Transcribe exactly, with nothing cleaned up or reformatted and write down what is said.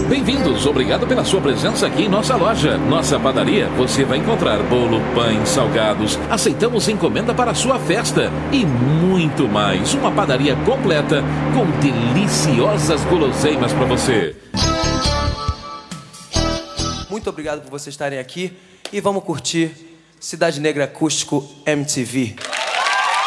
Bem-vindos, obrigado pela sua presença aqui em nossa loja. Nossa padaria, você vai encontrar bolo, pães, salgados. Aceitamos encomenda para a sua festa e muito mais. Uma padaria completa com deliciosas guloseimas para você. Muito obrigado por vocês estarem aqui e vamos curtir Cidade Negra Acústico M T V.